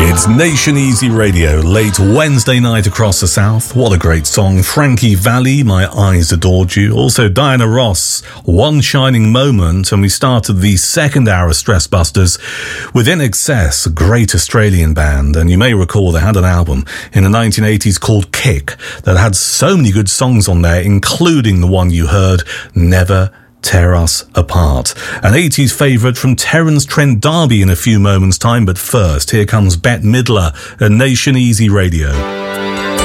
It's Nation Easy Radio, late Wednesday night across the south. What a great song. Frankie Valli, My Eyes Adored You. Also Diana Ross, One Shining Moment. And we started the second hour of Stress Busters with In Excess, a great Australian band. And you may recall they had an album in the 1980s called Kick that had so many good songs on there, including the one you heard, Never Tear Us Apart. An 80s favourite from Terence Trent D'Arby in a few moments' time, but first, here comes Bette Midler at Nation Easy Radio.